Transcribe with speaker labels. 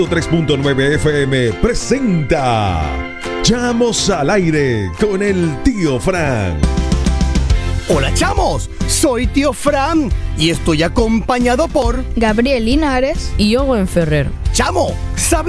Speaker 1: 3.9 FM presenta Chamos al aire con el tío Fran.
Speaker 2: Hola chamos, soy tío Fran y estoy acompañado por
Speaker 3: Gabriel Linares
Speaker 4: y Owen Ferrer.
Speaker 2: Chamo, ¿sabes?